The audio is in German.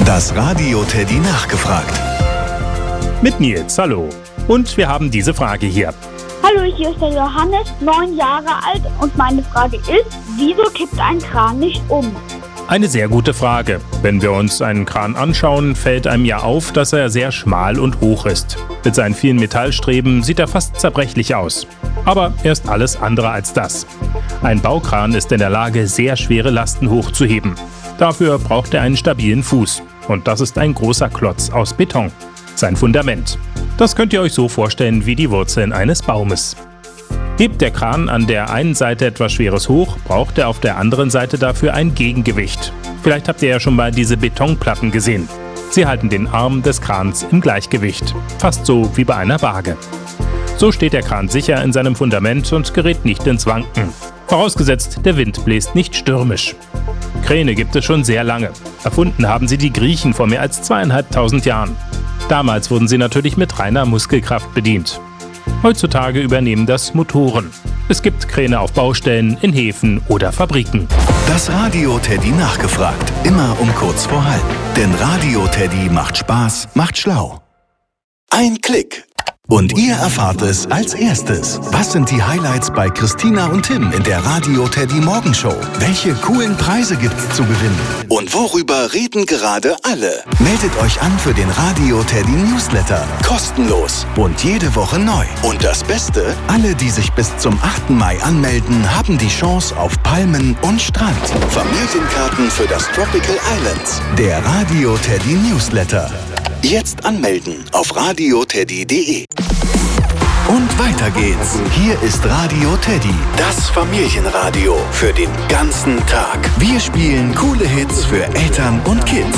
Das Radio Teddy nachgefragt. Mit Nils, hallo. Und wir haben diese Frage hier. Hallo, hier ist der Johannes, 9 Jahre alt und meine Frage ist, wieso kippt ein Kran nicht um? Eine sehr gute Frage. Wenn wir uns einen Kran anschauen, fällt einem ja auf, dass er sehr schmal und hoch ist. Mit seinen vielen Metallstreben sieht er fast zerbrechlich aus. Aber er ist alles andere als das. Ein Baukran ist in der Lage, sehr schwere Lasten hochzuheben. Dafür braucht er einen stabilen Fuß. Und das ist ein großer Klotz aus Beton. Sein Fundament. Das könnt ihr euch so vorstellen wie die Wurzeln eines Baumes. Hebt der Kran an der einen Seite etwas Schweres hoch, braucht er auf der anderen Seite dafür ein Gegengewicht. Vielleicht habt ihr ja schon mal diese Betonplatten gesehen. Sie halten den Arm des Krans im Gleichgewicht. Fast so wie bei einer Waage. So steht der Kran sicher in seinem Fundament und gerät nicht ins Wanken. Vorausgesetzt, der Wind bläst nicht stürmisch. Kräne gibt es schon sehr lange. Erfunden haben sie die Griechen vor mehr als 2500 Jahren. Damals wurden sie natürlich mit reiner Muskelkraft bedient. Heutzutage übernehmen das Motoren. Es gibt Kräne auf Baustellen, in Häfen oder Fabriken. Das Radio Teddy nachgefragt. Immer um kurz vor halb. Denn Radio Teddy macht Spaß, macht schlau. Ein Klick. Und ihr erfahrt es als erstes. Was sind die Highlights bei Christina und Tim in der Radio Teddy Morgenshow? Welche coolen Preise gibt's zu gewinnen? Und worüber reden gerade alle? Meldet euch an für den Radio Teddy Newsletter. Kostenlos und jede Woche neu. Und das Beste, alle, die sich bis zum 8. Mai anmelden, haben die Chance auf Palmen und Strand. Familienkarten für das Tropical Islands. Der Radio Teddy Newsletter. Jetzt anmelden auf radioteddy.de. Und weiter geht's. Hier ist Radio Teddy, das Familienradio für den ganzen Tag. Wir spielen coole Hits für Eltern und Kids.